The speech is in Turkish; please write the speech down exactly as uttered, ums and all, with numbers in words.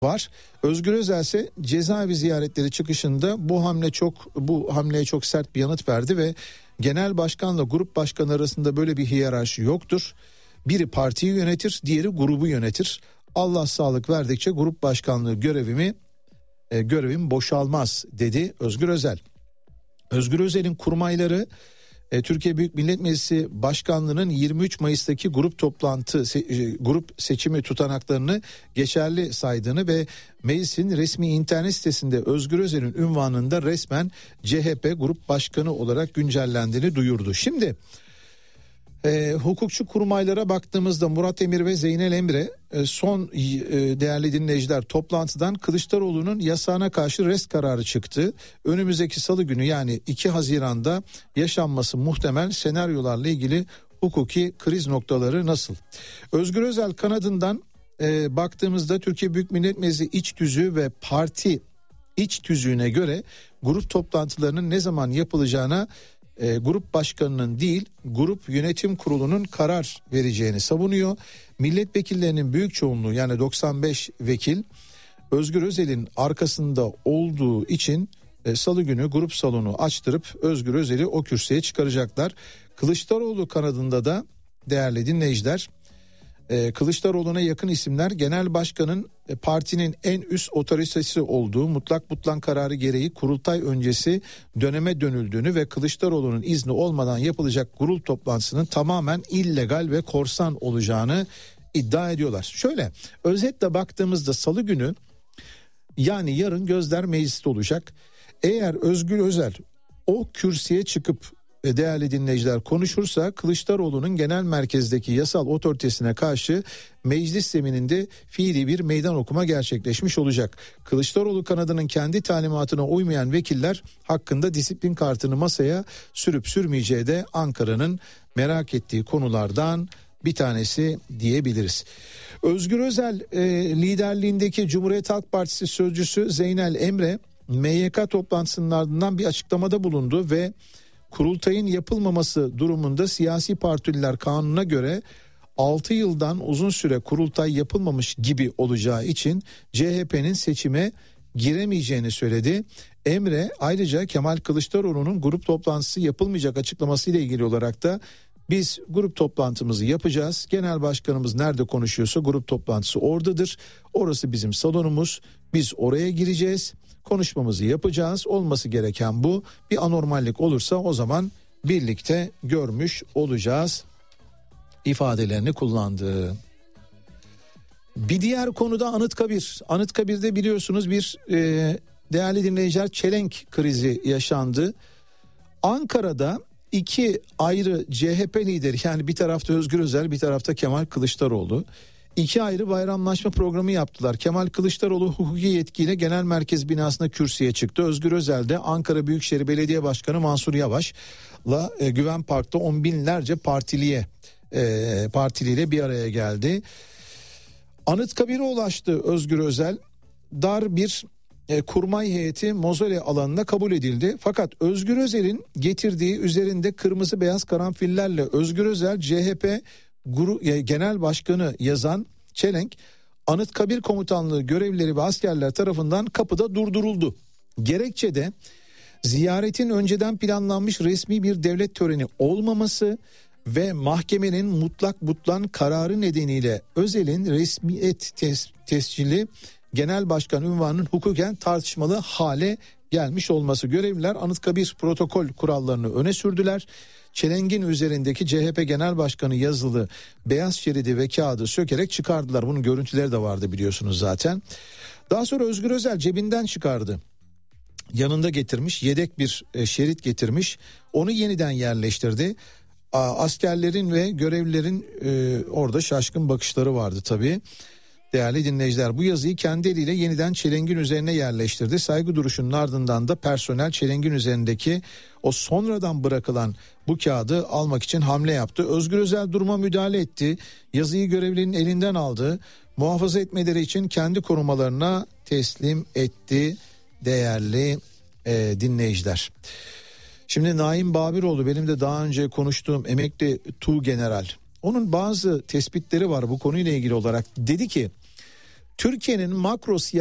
var. Özgür Özel ise cezaevi ziyaretleri çıkışında bu hamle çok bu hamleye çok sert bir yanıt verdi ve genel başkanla grup başkanı arasında böyle bir hiyerarşi yoktur. Biri partiyi yönetir, diğeri grubu yönetir. Allah sağlık verdikçe grup başkanlığı görevimi e, görevim boşalmaz dedi Özgür Özel. Özgür Özel'in kurmayları e, Türkiye Büyük Millet Meclisi Başkanlığı'nın yirmi üç Mayıs'taki grup toplantı se, e, grup seçimi tutanaklarını geçerli saydığını ve meclisin resmi internet sitesinde Özgür Özel'in ünvanında resmen C H P Grup Başkanı olarak güncellendiğini duyurdu. Şimdi E, hukukçu kurmaylara baktığımızda Murat Emir ve Zeynel Emre e, son e, değerli dinleyiciler toplantıdan Kılıçdaroğlu'nun yasağına karşı rest kararı çıktı. Önümüzdeki salı günü yani iki Haziran'da yaşanması muhtemel senaryolarla ilgili hukuki kriz noktaları nasıl? Özgür Özel kanadından e, baktığımızda Türkiye Büyük Millet Meclisi iç tüzüğü ve parti iç tüzüğüne göre grup toplantılarının ne zaman yapılacağına E, grup başkanının değil grup yönetim kurulunun karar vereceğini savunuyor. Milletvekillerinin büyük çoğunluğu yani doksan beş vekil Özgür Özel'in arkasında olduğu için e, salı günü grup salonu açtırıp Özgür Özel'i o kürsüye çıkaracaklar. Kılıçdaroğlu kanadında da değerli dinleyiciler e, Kılıçdaroğlu'na yakın isimler genel başkanın e, partinin en üst otoritesi olduğu mutlak mutlak kararı gereği kurultay öncesi döneme dönüldüğünü ve Kılıçdaroğlu'nun izni olmadan yapılacak kurul toplantısının tamamen illegal ve korsan olacağını iddia ediyorlar. Şöyle özetle baktığımızda salı günü yani yarın gözler mecliste olacak. Eğer Özgür Özel o kürsüye çıkıp değerli dinleyiciler konuşursa Kılıçdaroğlu'nun genel merkezdeki yasal otoritesine karşı meclis zemininde fiili bir meydan okuma gerçekleşmiş olacak. Kılıçdaroğlu kanadının kendi talimatına uymayan vekiller hakkında disiplin kartını masaya sürüp sürmeyeceği de Ankara'nın merak ettiği konulardan bir tanesi diyebiliriz. Özgür Özel e, liderliğindeki Cumhuriyet Halk Partisi sözcüsü Zeynel Emre M Y K toplantısının ardından bir açıklamada bulundu ve kurultayın yapılmaması durumunda siyasi partililer kanuna göre altı yıldan uzun süre kurultay yapılmamış gibi olacağı için C H P'nin seçime giremeyeceğini söyledi. Emre ayrıca Kemal Kılıçdaroğlu'nun grup toplantısı yapılmayacak açıklamasıyla ilgili olarak da biz grup toplantımızı yapacağız. Genel başkanımız nerede konuşuyorsa grup toplantısı oradadır. Orası bizim salonumuz. Biz oraya gireceğiz. Konuşmamızı yapacağız. Olması gereken bu. Bir anormallik olursa o zaman birlikte görmüş olacağız ifadelerini kullandı. Bir diğer konuda Anıtkabir. Anıtkabir'de biliyorsunuz bir e, değerli dinleyiciler çelenk krizi yaşandı. Ankara'da iki ayrı C H P lideri yani bir tarafta Özgür Özel bir tarafta Kemal Kılıçdaroğlu iki ayrı bayramlaşma programı yaptılar. Kemal Kılıçdaroğlu hukuki yetkiyle genel merkez binasına kürsüye çıktı. Özgür Özel de Ankara Büyükşehir Belediye Başkanı Mansur Yavaş'la e, Güven Park'ta on binlerce partiliye e, partiliyle bir araya geldi. Anıtkabir'e ulaştı Özgür Özel. Dar bir e, kurmay heyeti mozole alanına kabul edildi. Fakat Özgür Özel'in getirdiği üzerinde kırmızı beyaz karanfillerle Özgür Özel C H P Guru, e, Genel Başkanı yazan çelenk Anıtkabir Komutanlığı görevlileri ve askerler tarafından kapıda durduruldu. Gerekçede ziyaretin önceden planlanmış resmi bir devlet töreni olmaması ve mahkemenin mutlak butlan kararı nedeniyle Özel'in resmiyet tes- tescili genel başkan unvanının hukuken tartışmalı hale gelmiş olması. Görevliler Anıtkabir protokol kurallarını öne sürdüler. Çelengin üzerindeki C H P Genel Başkanı yazılı beyaz şeridi ve kağıdı sökerek çıkardılar. Bunun görüntüleri de vardı biliyorsunuz zaten. Daha sonra Özgür Özel cebinden çıkardı. Yanında getirmiş, yedek bir şerit getirmiş. Onu yeniden yerleştirdi. Askerlerin ve görevlilerin e, orada şaşkın bakışları vardı tabii. Değerli dinleyiciler, bu yazıyı kendi eliyle yeniden çelengin üzerine yerleştirdi. Saygı duruşunun ardından da personel çelengin üzerindeki o sonradan bırakılan bu kağıdı almak için hamle yaptı. Özgür Özel duruma müdahale etti. Yazıyı görevlinin elinden aldı. Muhafaza etmeleri için kendi korumalarına teslim etti değerli e, dinleyiciler. Şimdi Naim Babiroğlu, benim de daha önce konuştuğum emekli Tuğgeneral. Onun bazı tespitleri var bu konuyla ilgili olarak. Dedi ki Türkiye'nin makro